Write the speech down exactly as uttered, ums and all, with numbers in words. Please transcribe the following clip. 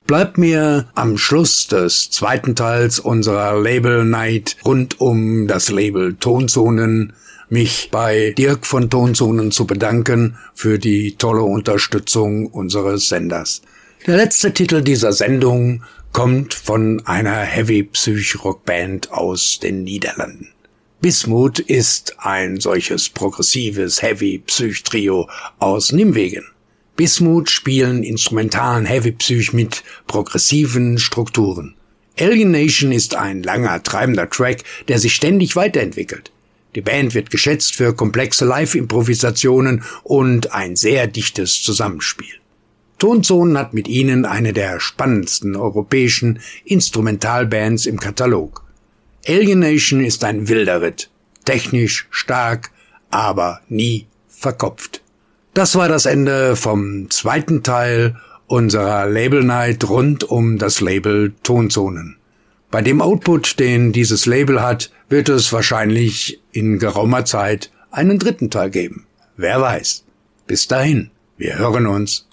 bleibt mir am Schluss des zweiten Teils unserer Label Night rund um das Label Tonzonen mich bei Dirk von Tonzonen zu bedanken für die tolle Unterstützung unseres Senders. Der letzte Titel dieser Sendung kommt von einer Heavy-Psych-Rock-Band aus den Niederlanden. Bismuth ist ein solches progressives Heavy-Psych-Trio aus Nimwegen. Bismuth spielen instrumentalen Heavy-Psych mit progressiven Strukturen. Alienation ist ein langer, treibender Track, der sich ständig weiterentwickelt. Die Band wird geschätzt für komplexe Live-Improvisationen und ein sehr dichtes Zusammenspiel. Tonzonen hat mit ihnen eine der spannendsten europäischen Instrumentalbands im Katalog. Alienation ist ein wilder Ritt, technisch stark, aber nie verkopft. Das war das Ende vom zweiten Teil unserer Label Night rund um das Label Tonzonen. Bei dem Output, den dieses Label hat, wird es wahrscheinlich in geraumer Zeit einen dritten Teil geben. Wer weiß. Bis dahin, wir hören uns.